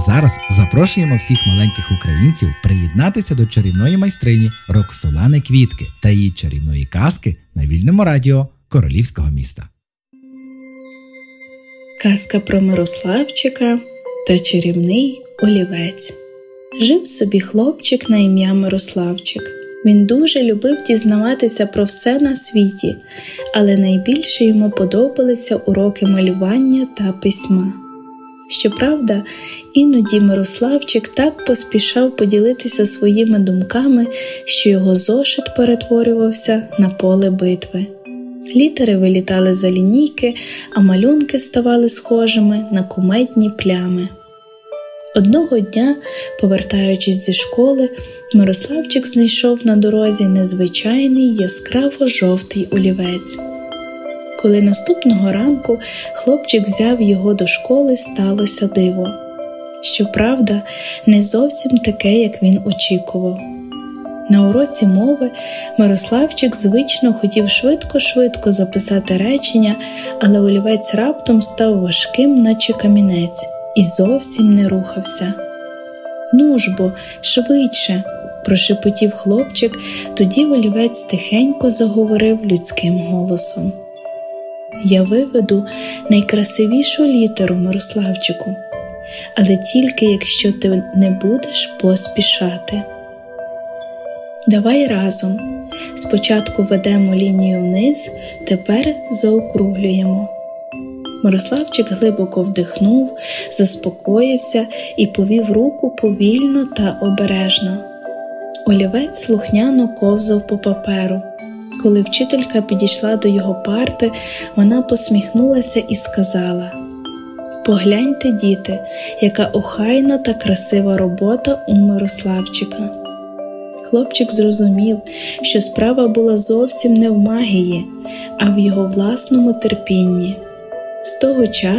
зараз запрошуємо всіх маленьких українців приєднатися до чарівної майстрині Роксолани Квітки та її чарівної казки на Вільному радіо Королівського міста. Казка про Мирославчика та чарівний олівець. Жив собі хлопчик на ім'я Мирославчик. Він дуже любив дізнаватися про все на світі, але найбільше йому подобалися уроки малювання та письма. Щоправда, іноді Мирославчик так поспішав поділитися своїми думками, що його зошит перетворювався на поле битви. Літери вилітали за лінійки, а малюнки ставали схожими на кумедні плями. Одного дня, повертаючись зі школи, Мирославчик знайшов на дорозі незвичайний яскраво-жовтий олівець. Коли наступного ранку хлопчик взяв його до школи, сталося диво. Щоправда, не зовсім таке, як він очікував. На уроці мови Мирославчик звично хотів швидко-швидко записати речення, але олівець раптом став важким, наче камінець, і зовсім не рухався. «Ну ж бо, швидше!» – прошепотів хлопчик, тоді олівець тихенько заговорив людським голосом. «Я виведу найкрасивішу літеру, Мирославчику, але тільки якщо ти не будеш поспішати. Давай разом. Спочатку ведемо лінію вниз, тепер заокруглюємо». Мирославчик глибоко вдихнув, заспокоївся і повів руку повільно та обережно. Олівець слухняно ковзав по паперу. Коли вчителька підійшла до його парти, вона посміхнулася і сказала: «Погляньте, діти, яка охайна та красива робота у Мирославчика». Хлопчик зрозумів, що справа була зовсім не в магії, а в його власному терпінні. З того часу